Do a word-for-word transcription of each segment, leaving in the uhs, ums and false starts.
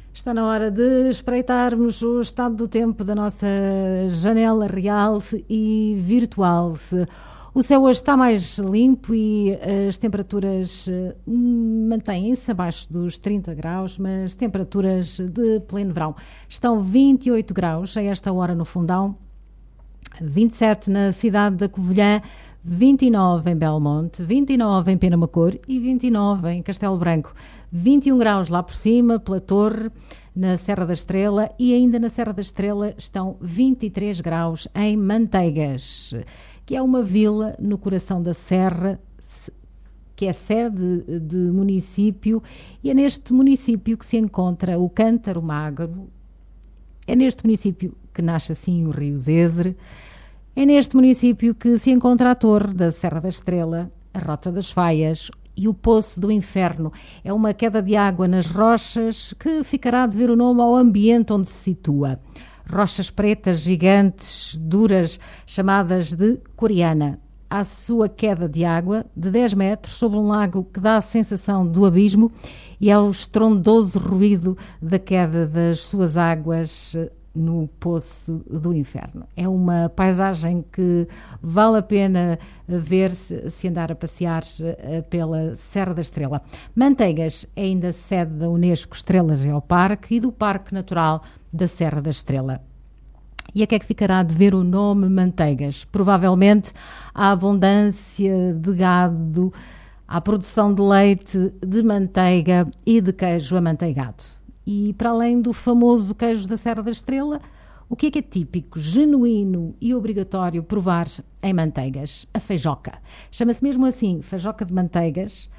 Está na hora de espreitarmos o estado do tempo da nossa janela real e virtual. O céu hoje está mais limpo e as temperaturas mantêm-se abaixo dos trinta graus, mas temperaturas de pleno verão. Estão vinte e oito graus a esta hora no Fundão, vinte e sete na cidade da Covilhã, vinte e nove em Belmonte, vinte e nove em Penamacor e vinte e nove em Castelo Branco. vinte e um graus lá por cima, pela Torre, na Serra da Estrela, e ainda na Serra da Estrela estão vinte e três graus em Manteigas, que é uma vila no coração da Serra, que é sede de município, e é neste município que se encontra o Cântaro Magro, é neste município que nasce assim o Rio Zézere, é neste município que se encontra a Torre da Serra da Estrela, a Rota das Faias e o Poço do Inferno. É uma queda de água nas rochas que ficará a dever o nome ao ambiente onde se situa. Rochas pretas, gigantes, duras, chamadas de Coriana. À sua queda de água, de dez metros, sobre um lago que dá a sensação do abismo e ao estrondoso ruído da queda das suas águas no Poço do Inferno. É uma paisagem que vale a pena ver se andar a passear pela Serra da Estrela. Manteigas é ainda sede da Unesco Estrela Geoparque e do Parque Natural da Serra da Estrela. E a que é que ficará de ver o nome Manteigas? Provavelmente a abundância de gado, a produção de leite, de manteiga e de queijo amanteigado. E para além do famoso queijo da Serra da Estrela, o que é que é típico, genuíno e obrigatório provar em Manteigas? A feijoca. Chama-se mesmo assim, feijoca de Manteigas.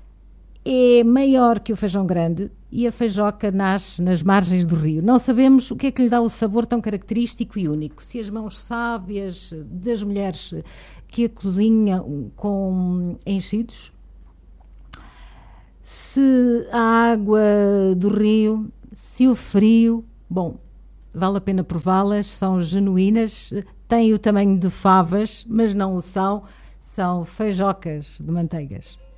É maior que o feijão grande e a feijoca nasce nas margens do rio. Não sabemos o que é que lhe dá o sabor tão característico e único. Se as mãos sábias das mulheres que a cozinham com enchidos, se a água do rio, se o frio, bom, vale a pena prová-las, são genuínas, têm o tamanho de favas, mas não o são, são feijocas de Manteigas.